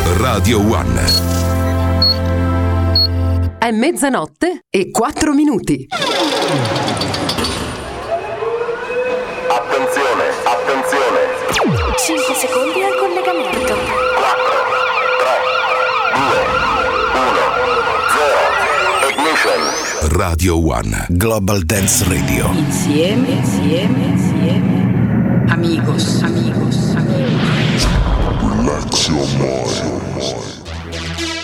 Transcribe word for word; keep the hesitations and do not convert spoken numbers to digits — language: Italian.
Radio One. È mezzanotte e quattro minuti. Attenzione, attenzione. cinque secondi al collegamento. quattro, tre, due, uno, zero. Ignition. Radio One. Global Dance Radio. Insieme, insieme, insieme. Amigos, amigos, amigos. Relax your mind.